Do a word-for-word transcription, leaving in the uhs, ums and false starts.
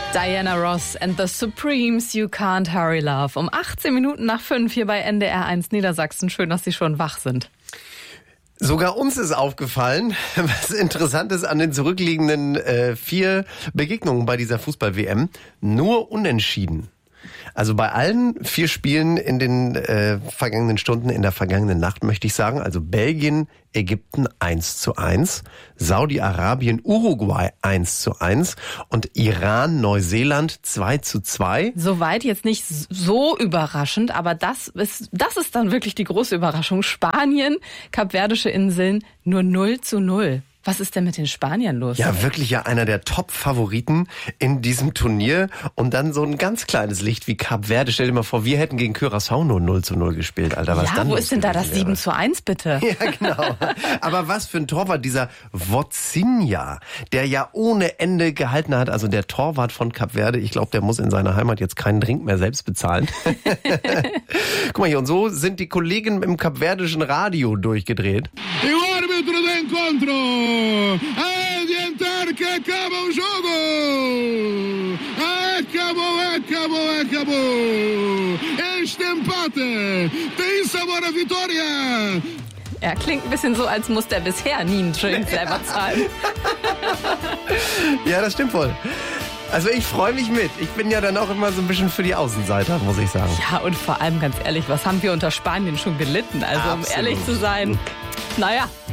Diana Ross and the Supremes, You Can't Hurry Love. Um achtzehn Minuten nach fünf hier bei N D R eins Niedersachsen. Schön, dass Sie schon wach sind. Sogar uns ist aufgefallen, was interessant ist an den zurückliegenden äh, vier Begegnungen bei dieser Fußball-W M. Nur unentschieden. Also bei allen vier Spielen in den äh, vergangenen Stunden, in der vergangenen Nacht möchte ich sagen, also Belgien, Ägypten eins zu eins, Saudi-Arabien, Uruguay eins zu eins und Iran, Neuseeland zwei zu zwei. Soweit jetzt nicht so überraschend, aber das ist, das ist dann wirklich die große Überraschung. Spanien, Kapverdische Inseln nur null zu null. Was ist denn mit den Spaniern los? Ja, wirklich ja einer der Top-Favoriten in diesem Turnier. Und dann so ein ganz kleines Licht wie Kap Verde. Stell dir mal vor, wir hätten gegen Curaçao nur null zu null gespielt, Alter. Was ja, dann wo ist denn da das wäre? sieben zu eins, bitte? Ja, genau. Aber was für ein Torwart, dieser Vozinha, der ja ohne Ende gehalten hat. Also der Torwart von Kap Verde, ich glaube, der muss in seiner Heimat jetzt keinen Drink mehr selbst bezahlen. Guck mal hier, und so sind die Kollegen im kapverdischen Radio durchgedreht. Adiantar que acaba o jogo! Acabou, acabou, acabou! Este empate tem sabor a vitória! Er klingt ein bisschen so, als muss der bisher nie einen Drink selber zahlen. Ja, das stimmt voll. Also ich freue mich mit. Ich bin ja dann auch immer so ein bisschen für die Außenseiter, muss ich sagen. Ja, und vor allem ganz ehrlich, was haben wir unter Spanien schon gelitten? Also Absolut. Um ehrlich zu sein, naja.